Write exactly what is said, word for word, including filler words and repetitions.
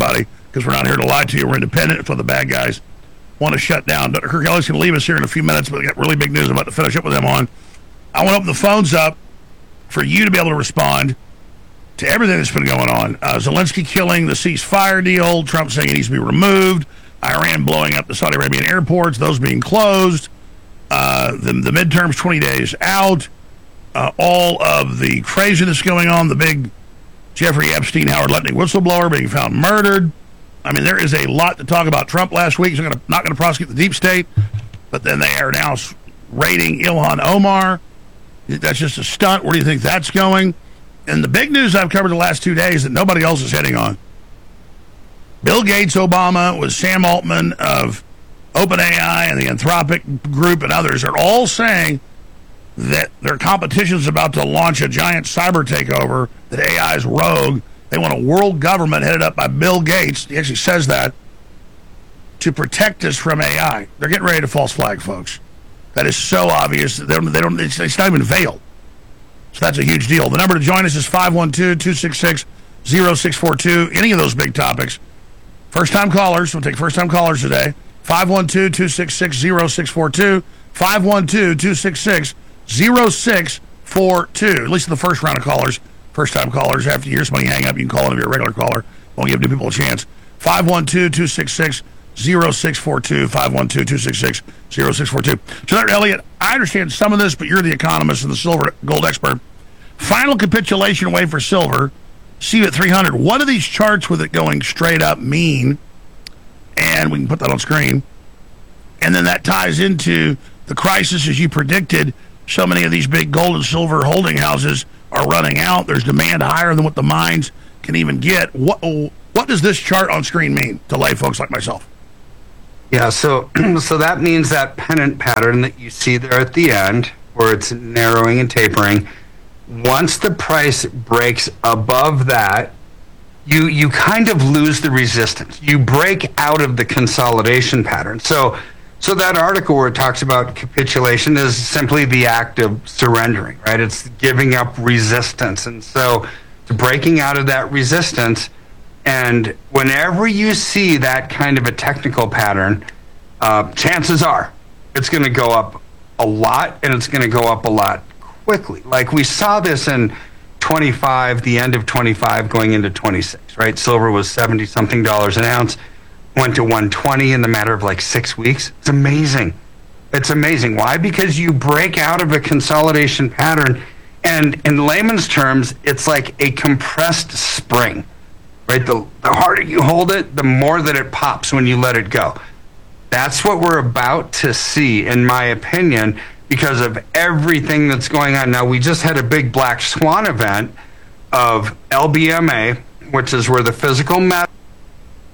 everybody because we're not here to lie to you. We're independent. It's what the bad guys want to shut down. Doctor Kirk Elliot's going to leave us here in a few minutes, but we got really big news I'm about to finish up with him on. I want to open the phones up for you to be able to respond to everything that's been going on. Uh, Zelensky killing the ceasefire deal, Trump saying it needs to be removed, Iran blowing up the Saudi Arabian airports, those being closed, uh, the, the midterms twenty days out, uh, all of the craziness going on, the big Jeffrey Epstein, Howard Lutnick whistleblower being found murdered. I mean, there is a lot to talk about. Trump last week is gonna, not going to prosecute the deep state, but then they are now raiding Ilhan Omar. That's just a stunt. Where do you think that's going? And the big news I've covered the last two days that nobody else is hitting on. Bill Gates, Obama, with Sam Altman of OpenAI and the Anthropic Group and others are all saying that their competition is about to launch a giant cyber takeover, that A I is rogue. They want a world government headed up by Bill Gates, he actually says that, to protect us from A I. They're getting ready to false flag, folks. That is so obvious. They don't, they don't, it's, it's not even veiled. So that's a huge deal. The number to join us is five one two, two six six, zero six four two. Any of those big topics. First-time callers. We'll take first-time callers today. five one two, two six six, zero six four two. five one two, two six six, zero six four two. At least in the first round of callers. First-time callers. After you hear somebody hang up, you can call in if you're a regular caller. Won't give new people a chance. five one two, two six six, zero six four two. five one two, two six six, zero six four two. So, Doctor Elliott, I understand some of this, but you're the economist and the silver gold expert. Final capitulation way for silver, C at three hundred. What do these charts with it going straight up mean? And we can put that on screen. And then that ties into the crisis, as you predicted. So many of these big gold and silver holding houses are running out. There's demand higher than what the mines can even get. What what does this chart on screen mean to lay folks like myself? Yeah, so so that means that pennant pattern that you see there at the end, where it's narrowing and tapering, once the price breaks above that, you you kind of lose the resistance. You break out of the consolidation pattern. So so that article where it talks about capitulation is simply the act of surrendering, right? It's giving up resistance. And so it's breaking out of that resistance. And whenever you see that kind of a technical pattern, uh, chances are it's going to go up a lot, and it's going to go up a lot quickly. Like we saw this in twenty-five, the end of twenty-five going into twenty-six, right? Silver was seventy something dollars an ounce, went to one twenty in the matter of like six weeks. It's amazing. It's amazing. Why? Because you break out of a consolidation pattern, and in layman's terms, it's like a compressed spring. Right, the, the harder you hold it, the more that it pops when you let it go. That's what we're about to see, in my opinion, because of everything that's going on. Now, we just had a big black swan event of L B M A, which is where the physical metal